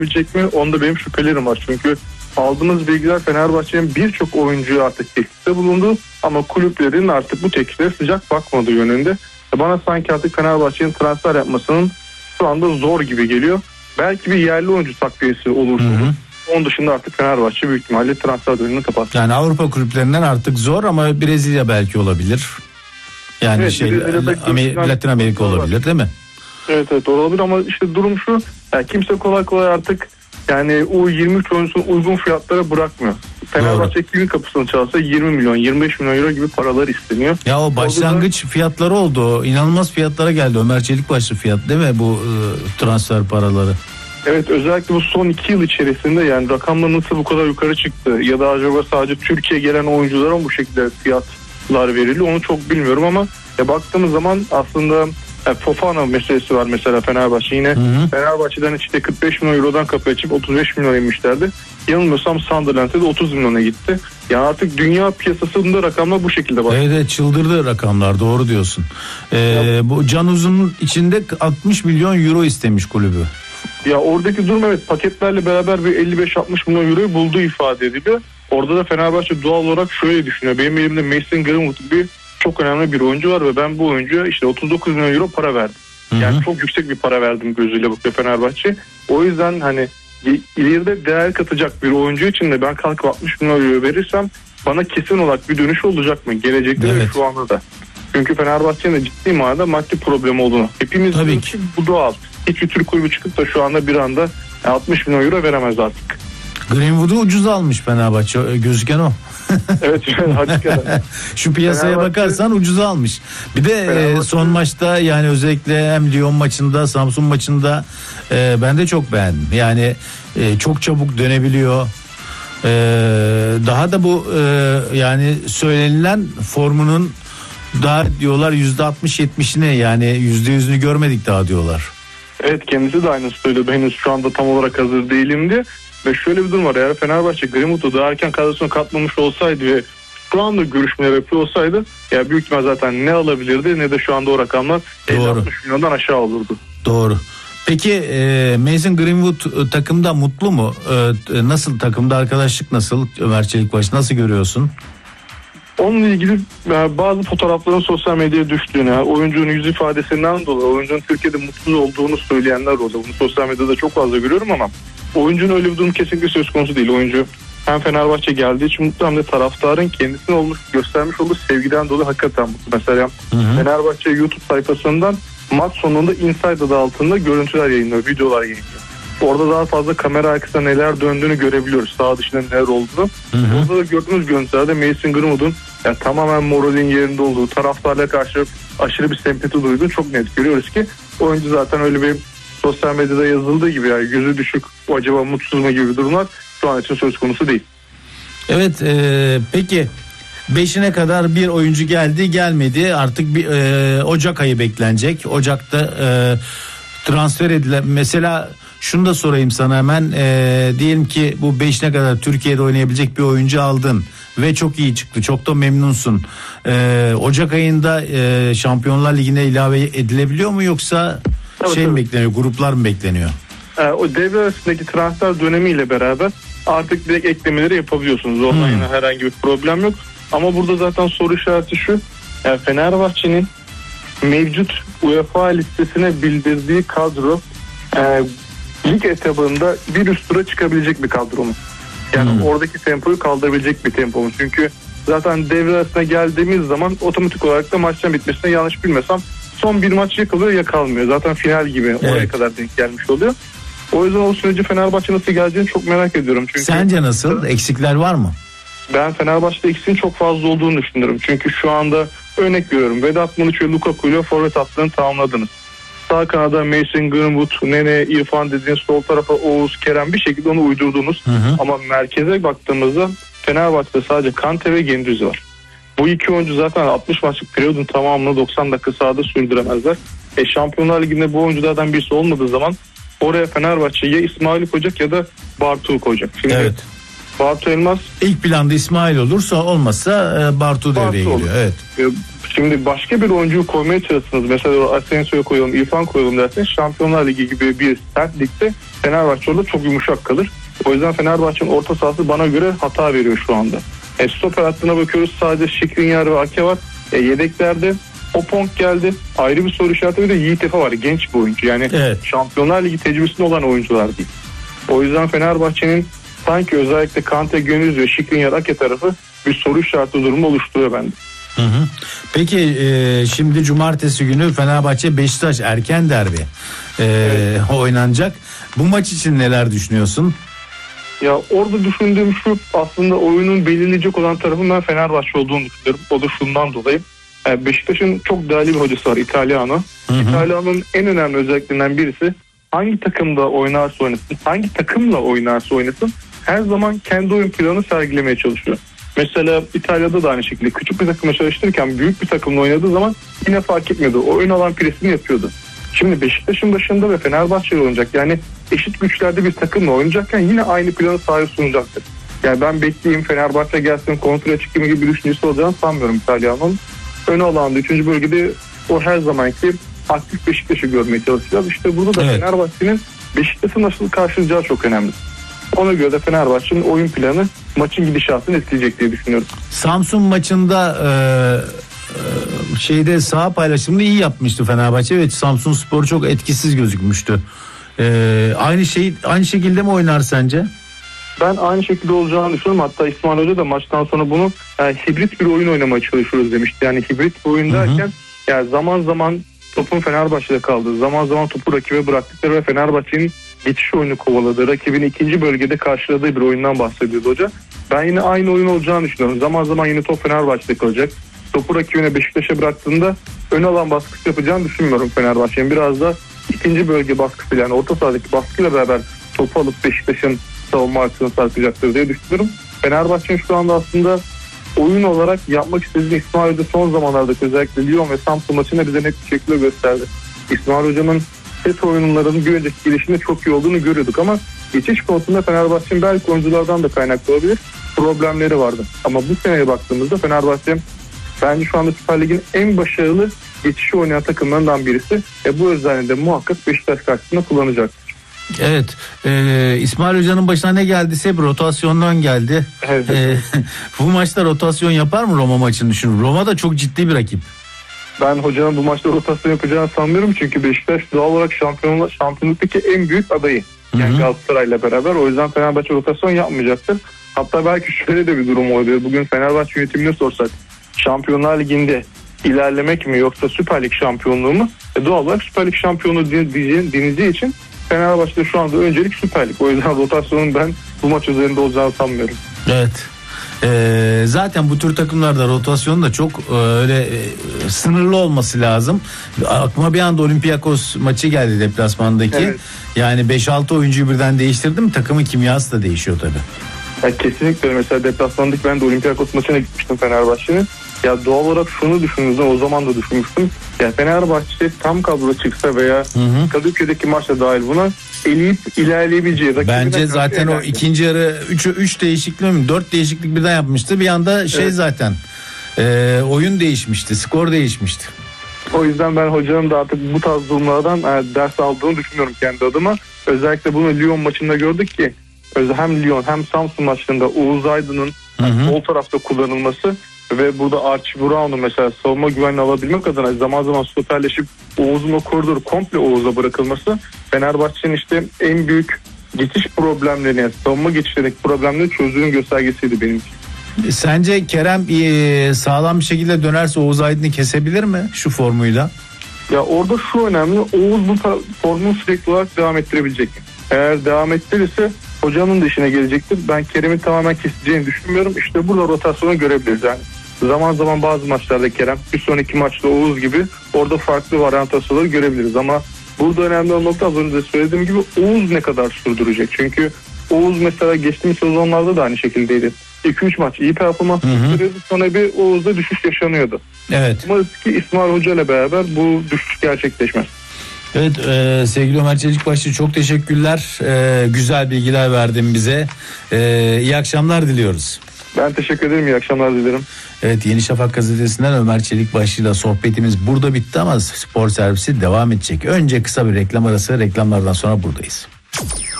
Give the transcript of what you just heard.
yapabilecek mi? Onda benim şüphelerim var. Çünkü aldığımız bilgiler Fenerbahçe'nin birçok oyuncuya artık teklifte bulundu. Ama kulüplerin artık bu tekliflere sıcak bakmadığı yönünde. Bana sanki artık Fenerbahçe'nin transfer yapmasının şu anda zor gibi geliyor. Belki bir yerli oyuncu takviyesi olursa olur. Onun dışında artık Fenerbahçe büyük ihtimalle transfer dönemini kapatır. Yani Avrupa kulüplerinden artık zor ama Brezilya belki olabilir. Yani evet, Latin Amerika olabilir değil mi? Evet olabilir ama işte durum şu. Yani kimse kolay kolay artık yani U23 oyuncusunu uygun fiyatlara bırakmıyor. Fenerbahçe kimin kapısını çalsa 20 milyon 25 milyon euro gibi paralar isteniyor. Ya o başlangıç fiyatları oldu. İnanılmaz fiyatlara geldi. Ömer Çelikbaşlı fiyat değil mi bu transfer paraları? Evet, özellikle bu son 2 yıl içerisinde yani rakamlar nasıl bu kadar yukarı çıktı ya da acaba sadece Türkiye'ye gelen oyunculara mı bu şekilde fiyatlar veriliyor onu çok bilmiyorum ama baktığımız zaman aslında Fofana meselesi var mesela Fenerbahçe yine. Fenerbahçe'den işte 45 milyon eurodan kapı açıp 35 milyon inmişlerdi. Yanılmıyorsam Sunderland'e de 30 milyona gitti. Yani artık dünya piyasasında rakamlar bu şekilde var. Evet çıldırdı rakamlar, doğru diyorsun. Bu Can Uzun'un içinde 60 milyon euro istemiş kulübü. Ya oradaki durum evet paketlerle beraber bir 55-60 milyon euroyu bulduğu ifade ediliyor. Orada da Fenerbahçe doğal olarak şöyle düşünüyor. Benim elimde Mason Greenwood gibi çok önemli bir oyuncu var ve ben bu oyuncuya işte 39 milyon euro para verdim. Yani çok yüksek bir para verdim gözüyle bakıyor Fenerbahçe. O yüzden hani ileride değer katacak bir oyuncu için de ben kalkıp 60 milyon euro verirsem bana kesin olarak bir dönüş olacak mı? Gelecekte ve şu anda da. Çünkü Fenerbahçe'nin de ciddi manada maddi problem olduğunu. Hepimiz diyoruz ki bu doğal. Hiçbir Türk kulübü çıkıp da şu anda bir anda 60 milyon euro veremez artık. Greenwood'u ucuz almış Fenerbahçe, gözüken o. Evet hakikaten. Şu piyasaya bakarsan ucuz almış. Bir de son maçta yani özellikle hem Lyon maçında Samsun maçında ben de çok beğendim. Yani çok çabuk dönebiliyor. Daha da bu yani söylenilen formunun daha diyorlar %60-70'ine yani %100'ünü görmedik daha diyorlar. Evet kendisi de aynısı söylüyordu. Henüz şu anda tam olarak hazır değilim diye. Ve şöyle bir durum var. Eğer Fenerbahçe Greenwood'u daha erken kadrosuna katmamış olsaydı ve şu anda görüşmeler yapıyor olsaydı ya büyük ihtimal zaten ne alabilirdi ne de şu anda o rakamlar 50-60 milyondan aşağı olurdu. Doğru. Peki Mason Greenwood takımda mutlu mu? Nasıl takımda arkadaşlık nasıl? Ömer Çelikbaş nasıl görüyorsun? Onunla ilgili bazı fotoğrafların sosyal medyaya düştüğünü, oyuncunun yüz ifadesinden dolayı oyuncunun Türkiye'de mutsuz olduğunu söyleyenler oldu. Bunu sosyal medyada çok fazla görüyorum ama oyuncunun öyle bir durum kesinlikle söz konusu değil. Oyuncu hem Fenerbahçe geldiği için mutlu hem de taraftarın kendisine göstermiş olduğu sevgiden dolayı hakikaten mutlu. Mesela Fenerbahçe YouTube sayfasından maç sonunda Inside adı altında görüntüler yayınlıyor, videolar yayınlıyor. Orada daha fazla kamera arkasında neler döndüğünü görebiliyoruz. Sağ dışında neler olduğunu. Orada da gördüğümüz görüntülerde Mason Greenwood'un yani tamamen moralin yerinde olduğu, taraftarla karşı aşırı bir sempati duyduğunu çok net görüyoruz ki oyuncu zaten öyle bir sosyal medyada yazıldığı gibi yani yüzü düşük, acaba mutsuz mu gibi durumlar şu an için söz konusu değil. Evet peki 5'ine kadar bir oyuncu gelmedi artık bir Ocak ayı beklenecek. Ocak'ta transfer edilen mesela şunu da sorayım sana hemen diyelim ki bu 5'ine kadar Türkiye'de oynayabilecek bir oyuncu aldın ve çok iyi çıktı, çok da memnunsun. Ocak ayında Şampiyonlar Ligi'ne ilave edilebiliyor mu yoksa mi bekleniyor, gruplar mı bekleniyor? O devre arasındaki transfer dönemiyle beraber artık direkt eklemeleri yapabiliyorsunuz. Ondan yine herhangi bir problem yok. Ama burada zaten soru işareti şu. Yani Fenerbahçe'nin mevcut UEFA listesine bildirdiği kadro lig etabında bir üst tura çıkabilecek bir kadro mu? Yani oradaki tempoyu kaldırabilecek bir tempo mu? Çünkü zaten devre arasına geldiğimiz zaman otomatik olarak da maçtan bitmesine yanlış bilmesem son bir maç yakalıyor ya kalmıyor. Zaten final gibi oraya kadar denk gelmiş oluyor. O yüzden o süreci Fenerbahçe nasıl geleceğini çok merak ediyorum. Çünkü sence nasıl? Eksikler var mı? Ben Fenerbahçe'de eksiğin çok fazla olduğunu düşünüyorum. Çünkü şu anda örnek veriyorum. Vedat Muriç ve Lukaku ile forvet hattını tamamladınız. Sağ kanada Mason Greenwood, Nene, İrfan dediğiniz, sol tarafa Oğuz, Kerem bir şekilde onu uydurdunuz. Ama merkeze baktığımızda Fenerbahçe'de sadece Kante ve Gendüzi var. Bu iki oyuncu zaten 60 maçlık periyodun tamamını 90 dakika sahada sürdüremezler. Şampiyonlar Ligi'nde bu oyunculardan birisi olmadığı zaman oraya Fenerbahçe ya İsmail koyacak ya da Bartu'yu koyacak. Şimdi Bartu Elmas ilk planda İsmail olursa olmazsa Bartu devreye giriyor. Evet. Şimdi başka bir oyuncuyu koymaya çalışsınız. Mesela Asensio'yu koyalım, İrfan koyalım derseniz Şampiyonlar Ligi gibi bir sert ligde Fenerbahçe orada çok yumuşak kalır. O yüzden Fenerbahçe'nin orta sahası bana göre hata veriyor şu anda. Stoper hattına bakıyoruz, sadece Skriniar ve Ake var. Yedeklerde Opong geldi. Ayrı bir soru işareti, bir de Yiğit Efe var. Genç bir oyuncu. Yani evet. Şampiyonlar Ligi tecrübesinde olan oyuncular değil. O yüzden Fenerbahçe'nin sanki özellikle Kante, Gönüz ve Skriniar, Ake tarafı bir soru işareti durumu oluşturuyor bende. Hı. Peki şimdi cumartesi günü Fenerbahçe Beşiktaş erken derbi oynanacak. Bu maç için neler düşünüyorsun? Ya orada düşündüğüm şu, aslında oyunun belirleyecek olan tarafın ben Fenerbahçe olduğunu düşünüyorum. O da şundan dolayı. Beşiktaş'ın çok değerli bir hocası var, Italiano. Italiano'nun en önemli özelliklerinden birisi, hangi takımda oynarsa oynasın, hangi takımla oynarsa oynasın her zaman kendi oyun planı sergilemeye çalışıyor. Mesela İtalya'da da aynı şekilde küçük bir takımla çalıştırırken büyük bir takımla oynadığı zaman yine fark etmiyordu. O ön alan presini yapıyordu. Şimdi Beşiktaş'ın başında ve Fenerbahçe'yle oynayacak. Yani eşit güçlerde bir takımla oynayacakken yine aynı planı sahaya sunacaktır. Yani ben bekleyeyim Fenerbahçe gelsin kontra çıkayım gibi bir düşüncesi olacağını sanmıyorum İtalyan'ın. Ön alanda 3. bölgede o her zamanki aktif Beşiktaş'ı görmeye çalışacağız. İşte burada da Fenerbahçe'nin Beşiktaş'ı nasıl karşılayacağı çok önemli. Ona göre de Fenerbahçe'nin oyun planı maçın gidişatını etkileyecek diye düşünüyorum. Samsun maçında saha paylaşımını iyi yapmıştı Fenerbahçe ve Samsun Spor çok etkisiz gözükmüştü. Aynı şekilde mi oynar sence? Ben aynı şekilde olacağını düşünüyorum. Hatta İsmail Hoca da maçtan sonra bunu hibrit bir oyun oynamaya çalışıyoruz demişti. Yani hibrit bir oyun derken yani zaman zaman topun Fenerbahçe'de kaldığı, zaman zaman topu rakibe bıraktıkları ve Fenerbahçe'nin geçiş oyunu kovaladığı, rakibin ikinci bölgede karşıladığı bir oyundan bahsediyordu hoca. Ben yine aynı oyun olacağını düşünüyorum. Zaman zaman yine top Fenerbahçe'de kalacak. Topu rakibine Beşiktaş'a bıraktığında ön alan baskısı yapacağını düşünmüyorum Fenerbahçe'nin. Biraz da ikinci bölge baskısı, yani orta sahadaki baskıyla beraber topu alıp Beşiktaş'ın savunma açısını sarkacaktır diye düşünüyorum. Fenerbahçe'nin şu anda aslında oyun olarak yapmak istediğini İsmail Hoca son zamanlarda özellikle Lyon ve Samsun maçında bize net bir şekilde gösterdi. İsmail Hoca'nın set oyunlarının bir önceki gelişinde çok iyi olduğunu görüyorduk ama geçiş konusunda Fenerbahçe'nin belki oyunculardan da kaynaklı olabilir problemleri vardı. Ama bu seneye baktığımızda Fenerbahçe bence şu anda Süper Lig'in en başarılı geçişi oynayan takımlarından birisi. Bu özelliğini de muhakkak Beşiktaş karşısında kullanacak. Evet, İsmail Hoca'nın başına ne geldiyse hep rotasyondan geldi. Evet. Bu maçta rotasyon yapar mı Roma maçını düşünün? Roma da çok ciddi bir rakip. Ben hocanın bu maçta rotasyon yapacağını sanmıyorum çünkü Beşiktaş doğal olarak şampiyonluktaki en büyük adayı. Yani Galatasaray'la beraber, o yüzden Fenerbahçe rotasyon yapmayacaktır. Hatta belki şöyle de bir durum oluyor. Bugün Fenerbahçe yönetimine sorsak Şampiyonlar Ligi'nde ilerlemek mi yoksa Süper Lig şampiyonluğu mu? Doğal olarak Süper Lig şampiyonluğu denildiği için Fenerbahçe'de şu anda öncelik Süper Lig. O yüzden rotasyonun ben bu maç üzerinde olacağını sanmıyorum. Evet. Zaten bu tür takımlarda rotasyonun da çok sınırlı olması lazım. Aklıma bir anda Olympiakos maçı geldi deplasmandaki. Evet. Yani 5-6 oyuncuyu birden değiştirdim. Takımın kimyası da değişiyor tabii. Ya kesinlikle, mesela deplasmandaki ben de Olympiakos maçına gitmiştim Fenerbahçe'nin. Ya doğal olarak şunu düşündüğünüzde o zaman da düşünmüştüm. Ya Fenerbahçe tam kadro çıksa veya Kadıköy'deki maçta dahil buna eleyip ilerleyebileceği. Bence zaten o ikinci yarı 3 değişiklik mi 4 değişiklik birden yapmıştı. Bir anda zaten oyun değişmişti, skor değişmişti. O yüzden ben hocanın da artık bu tarz durumlardan ders aldığını düşünüyorum kendi adıma. Özellikle bunu Lyon maçında gördük ki hem Lyon hem Samsun maçlarında Oğuz Aydın'ın sol tarafta kullanılması ve burada Archie Brown'un mesela savunma güvenliğini alabilmek adına zaman zaman stoperleşip Oğuz'un o koridoru komple Oğuz'a bırakılması Fenerbahçe'nin işte en büyük geçiş problemlerini, yani savunma geçişlerindeki problemleri çözdüğünün göstergesiydi benim için. Sence Kerem sağlam bir şekilde dönerse Oğuz Aydın'ı kesebilir mi şu formuyla? Ya orada şu önemli, Oğuz bu formu sürekli olarak devam ettirebilecek. Eğer devam ettirirse hocanın da işine gelecektir. Ben Kerem'in tamamen keseceğini düşünmüyorum. İşte burada rotasyonu görebiliriz yani. Zaman zaman bazı maçlarda Kerem, bir sonraki maçta Oğuz gibi orada farklı varyantasyonları görebiliriz. Ama burada önemli olan nokta az önce söylediğim gibi Oğuz ne kadar sürdürecek. Çünkü Oğuz mesela geçtiğimiz sezonlarda da aynı şekildeydi. 2-3 maç iyi performans gösteriyordu, sonra bir Oğuz'da düşüş yaşanıyordu. Evet. Umarız ki İsmail Hoca ile beraber bu düşüş gerçekleşmez. Evet, sevgili Ömer Çelikbaşçı, çok teşekkürler. Güzel bilgiler verdin bize. İyi akşamlar diliyoruz. Ben teşekkür ederim. İyi akşamlar dilerim. Evet, Yeni Şafak gazetesinden Ömer Çelikbaşlı'yla sohbetimiz burada bitti ama spor servisi devam edecek. Önce kısa bir reklam arası, reklamlardan sonra buradayız.